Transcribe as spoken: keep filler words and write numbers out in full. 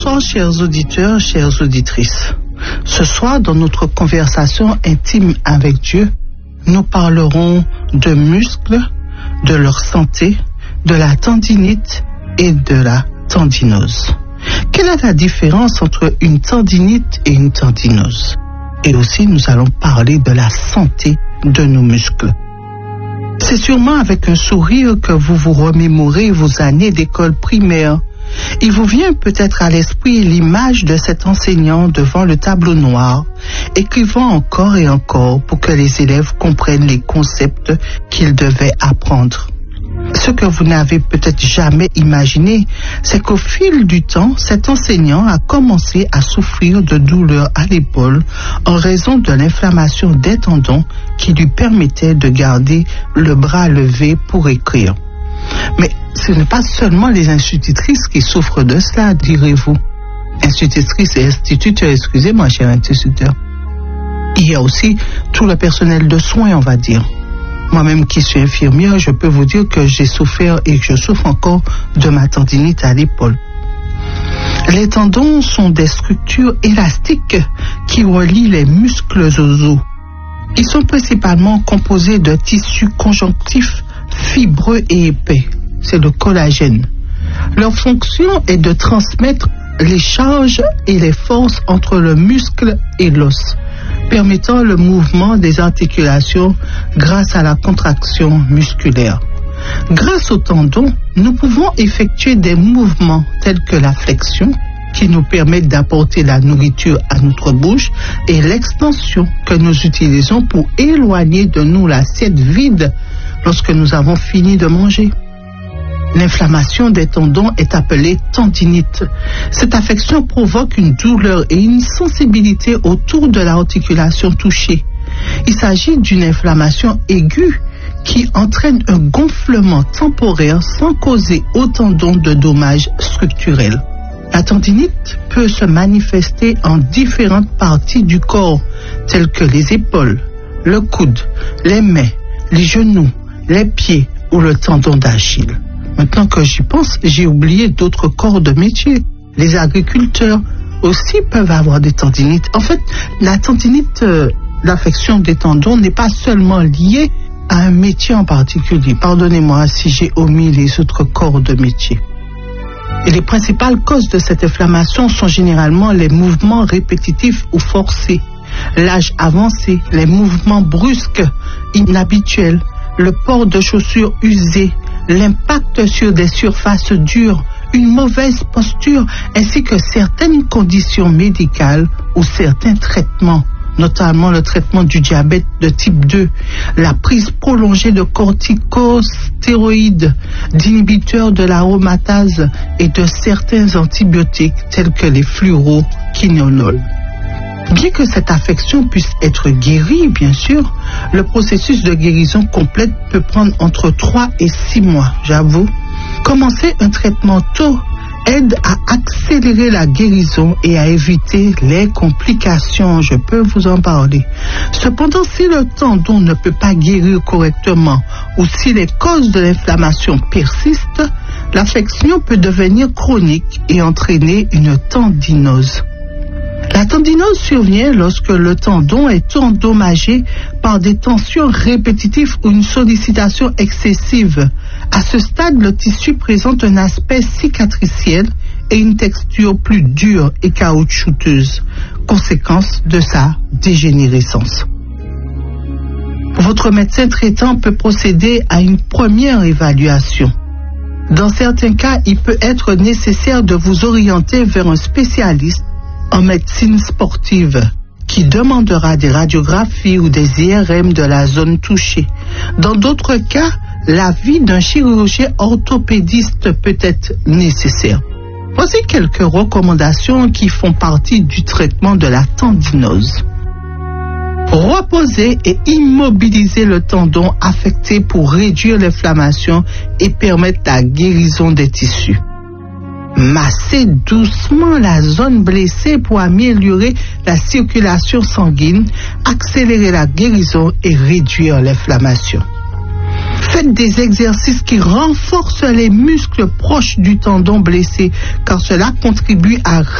Bonsoir chers auditeurs, chères auditrices. Ce soir, dans notre conversation intime avec Dieu, nous parlerons de muscles, de leur santé, de la tendinite et de la tendinose. Quelle est la différence entre une tendinite et une tendinose? Et aussi, nous allons parler de la santé de nos muscles. C'est sûrement avec un sourire que vous vous remémorez vos années d'école primaire. Il vous vient peut-être à l'esprit l'image de cet enseignant devant le tableau noir, écrivant encore et encore pour que les élèves comprennent les concepts qu'ils devaient apprendre. Ce que vous n'avez peut-être jamais imaginé, c'est qu'au fil du temps, cet enseignant a commencé à souffrir de douleurs à l'épaule en raison de l'inflammation des tendons qui lui permettait de garder le bras levé pour écrire. Mais ce n'est pas seulement les institutrices qui souffrent de cela, direz-vous. Institutrices et instituteurs, excusez-moi, cher instituteur. Il y a aussi tout le personnel de soins, on va dire. Moi-même qui suis infirmière, je peux vous dire que j'ai souffert et que je souffre encore de ma tendinite à l'épaule. Les tendons sont des structures élastiques qui relient les muscles aux os. Ils sont principalement composés de tissus conjonctifs fibreux et épais. C'est le collagène. Leur fonction est de transmettre les charges et les forces entre le muscle et l'os, permettant le mouvement des articulations grâce à la contraction musculaire. Grâce aux tendons, nous pouvons effectuer des mouvements tels que la flexion, qui nous permettent d'apporter la nourriture à notre bouche, et l'extension que nous utilisons pour éloigner de nous l'assiette vide lorsque nous avons fini de manger. L'inflammation des tendons est appelée tendinite. Cette affection provoque une douleur et une sensibilité autour de l'articulation touchée. Il s'agit d'une inflammation aiguë qui entraîne un gonflement temporaire sans causer au tendon de dommages structurels. La tendinite peut se manifester en différentes parties du corps, telles que les épaules, le coude, les mains, les genoux, les pieds ou le tendon d'Achille. Maintenant que j'y pense, j'ai oublié d'autres corps de métier. Les agriculteurs aussi peuvent avoir des tendinites. En fait, la tendinite, euh, l'affection des tendons n'est pas seulement liée à un métier en particulier. Pardonnez-moi si j'ai omis les autres corps de métier. Et les principales causes de cette inflammation sont généralement les mouvements répétitifs ou forcés, l'âge avancé, les mouvements brusques, inhabituels, le port de chaussures usées, l'impact sur des surfaces dures, une mauvaise posture, ainsi que certaines conditions médicales ou certains traitements, notamment le traitement du diabète de type deux, la prise prolongée de corticostéroïdes, d'inhibiteurs de l'aromatase et de certains antibiotiques tels que les fluoroquinolones. Bien que cette affection puisse être guérie, bien sûr, le processus de guérison complète peut prendre entre trois et six mois, j'avoue. Commencer un traitement tôt aide à accélérer la guérison et à éviter les complications, je peux vous en parler. Cependant, si le tendon ne peut pas guérir correctement ou si les causes de l'inflammation persistent, l'affection peut devenir chronique et entraîner une tendinose. La tendinose survient lorsque le tendon est endommagé par des tensions répétitives ou une sollicitation excessive. À ce stade, le tissu présente un aspect cicatriciel et une texture plus dure et caoutchouteuse, conséquence de sa dégénérescence. Votre médecin traitant peut procéder à une première évaluation. Dans certains cas, il peut être nécessaire de vous orienter vers un spécialiste en médecine sportive qui demandera des radiographies ou des I R M de la zone touchée. Dans d'autres cas, l'avis d'un chirurgien orthopédiste peut être nécessaire. Voici quelques recommandations qui font partie du traitement de la tendinose. Reposer et immobiliser le tendon affecté pour réduire l'inflammation et permettre la guérison des tissus. Masser doucement la zone blessée pour améliorer la circulation sanguine, accélérer la guérison et réduire l'inflammation. Faites Faites des exercices qui renforcent les muscles proches du tendon blessé, car cela contribue à